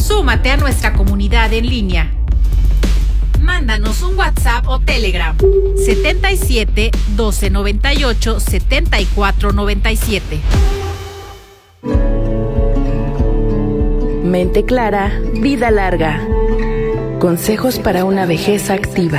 Súmate a nuestra comunidad en línea. Mándanos un WhatsApp o Telegram 77 12 98 74 97. Mente clara, vida larga. Consejos para una vejez activa.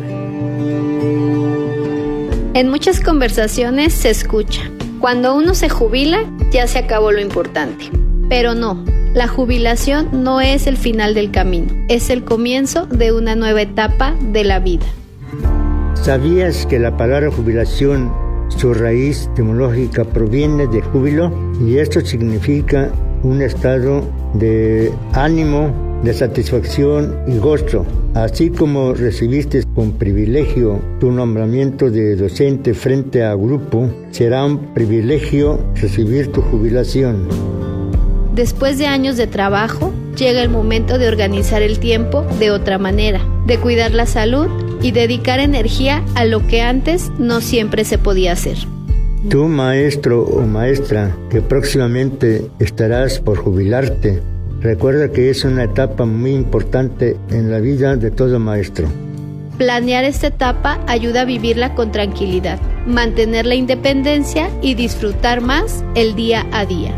En muchas conversaciones se escucha: cuando uno se jubila, ya se acabó lo importante. Pero no, la jubilación no es el final del camino, es el comienzo de una nueva etapa de la vida. ¿Sabías que la palabra jubilación, su raíz etimológica proviene de júbilo? Y esto significa un estado de ánimo, de satisfacción y gozo. Así como recibiste con privilegio tu nombramiento de docente frente a grupo, será un privilegio recibir tu jubilación. Después de años de trabajo, llega el momento de organizar el tiempo de otra manera, de cuidar la salud y dedicar energía a lo que antes no siempre se podía hacer. Tú, maestro o maestra, que próximamente estarás por jubilarte, recuerda que es una etapa muy importante en la vida de todo maestro. Planear esta etapa ayuda a vivirla con tranquilidad, mantener la independencia y disfrutar más el día a día.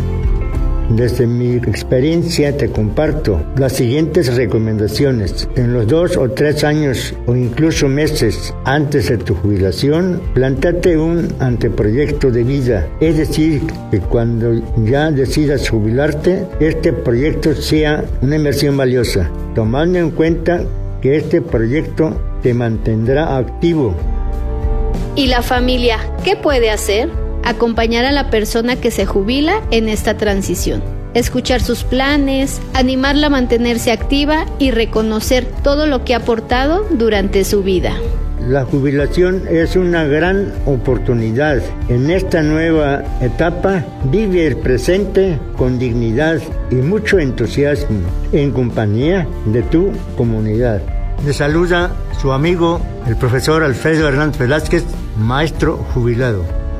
Desde mi experiencia te comparto las siguientes recomendaciones. En los 2 o 3 años o incluso meses antes de tu jubilación, plantéate un anteproyecto de vida. Es decir, que cuando ya decidas jubilarte, este proyecto sea una inversión valiosa, tomando en cuenta que este proyecto te mantendrá activo. ¿Y la familia qué puede hacer? Acompañar a la persona que se jubila en esta transición, escuchar sus planes, animarla a mantenerse activa y reconocer todo lo que ha aportado durante su vida. La jubilación es una gran oportunidad. En esta nueva etapa, vive el presente con dignidad y mucho entusiasmo en compañía de tu comunidad. Le saluda su amigo, el profesor Alfredo Hernández Velázquez, maestro jubilado.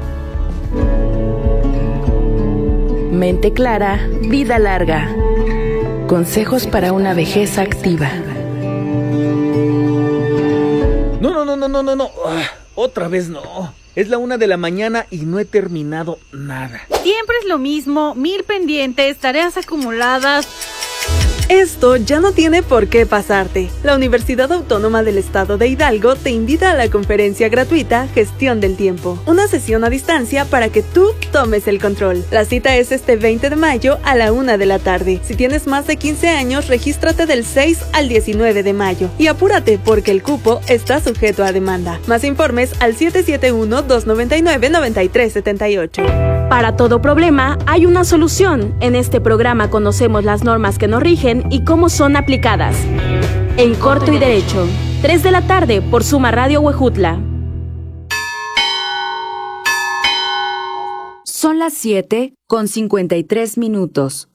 Mente clara, vida larga. Consejos para una vejez activa. No. Otra vez no. Es la 1 de la mañana y no he terminado nada. Siempre es lo mismo, 1000 pendientes, tareas acumuladas. Esto ya no tiene por qué pasarte. La Universidad Autónoma del Estado de Hidalgo te invita a la conferencia gratuita Gestión del Tiempo, una sesión a distancia para que tú tomes el control. La cita es este 20 de mayo a la 1 de la tarde. Si tienes más de 15 años, regístrate del 6 al 19 de mayo. Y apúrate porque el cupo está sujeto a demanda. Más informes al 771-299-9378. Para todo problema hay una solución. En este programa conocemos las normas que nos rigen y cómo son aplicadas. En Corto y Derecho, 3 de la tarde por Suma Radio Huejutla. Son las 7:53.